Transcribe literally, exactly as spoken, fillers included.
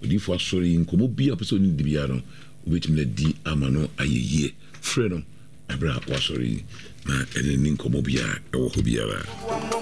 odifo asori nkomo bia person ni bia no obetimi na di ama no ayeye frɛ no abra wasori na ene ni nkomo bia e wo ho biara